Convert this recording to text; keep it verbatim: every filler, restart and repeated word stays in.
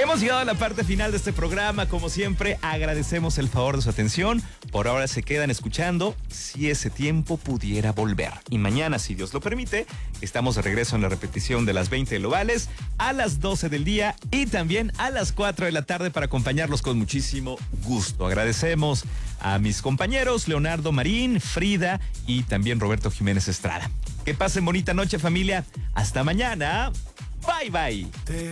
Hemos llegado a la parte final de este programa. Como siempre, agradecemos el favor de su atención. Por ahora se quedan escuchando Si ese tiempo pudiera volver. Y mañana, si Dios lo permite, estamos de regreso en la repetición de las veinte globales a las doce del día y también a las cuatro de la tarde para acompañarlos con muchísimo gusto. Agradecemos a mis compañeros Leonardo Marín, Frida y también Roberto Jiménez Estrada. Que pasen bonita noche, familia. Hasta mañana. Bye, bye.